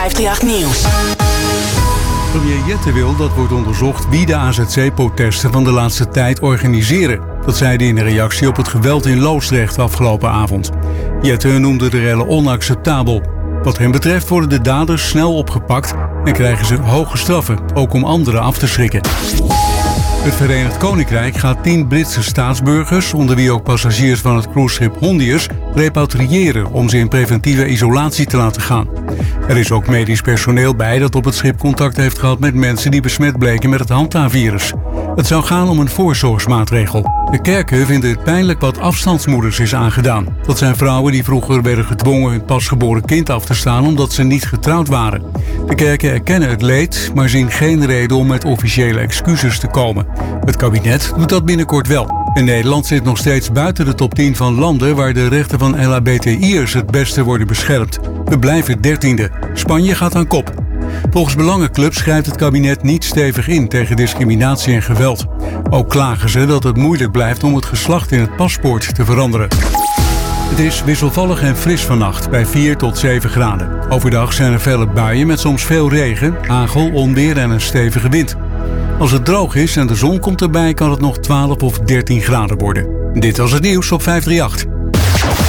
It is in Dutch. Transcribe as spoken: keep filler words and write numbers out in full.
vijfdrieënachtig Nieuws. Premier Jette wil dat wordt onderzocht wie de A Z C-protesten van de laatste tijd organiseren. Dat zei hij in een reactie op het geweld in Loosdrecht afgelopen avond. Jette noemde de rellen onacceptabel. Wat hem betreft worden de daders snel opgepakt en krijgen ze hoge straffen, ook om anderen af te schrikken. Het Verenigd Koninkrijk gaat tien Britse staatsburgers, onder wie ook passagiers van het cruiseschip Hondius, repatriëren om ze in preventieve isolatie te laten gaan. Er is ook medisch personeel bij dat op het schip contact heeft gehad met mensen die besmet bleken met het Hanta-virus. Het zou gaan om een voorzorgsmaatregel. De kerken vinden het pijnlijk wat afstandsmoeders is aangedaan. Dat zijn vrouwen die vroeger werden gedwongen hun pasgeboren kind af te staan omdat ze niet getrouwd waren. De kerken erkennen het leed, maar zien geen reden om met officiële excuses te komen. Het kabinet doet dat binnenkort wel. En Nederland zit nog steeds buiten de top tien van landen waar de rechten van L H B T I'ers het beste worden beschermd. We blijven dertiende. Spanje gaat aan kop. Volgens belangenclubs grijpt het kabinet niet stevig in tegen discriminatie en geweld. Ook klagen ze dat het moeilijk blijft om het geslacht in het paspoort te veranderen. Het is wisselvallig en fris vannacht bij vier tot zeven graden. Overdag zijn er felle buien met soms veel regen, hagel, onweer en een stevige wind. Als het droog is en de zon komt erbij kan het nog twaalf of dertien graden worden. Dit was het nieuws op vijfdrieënachtig.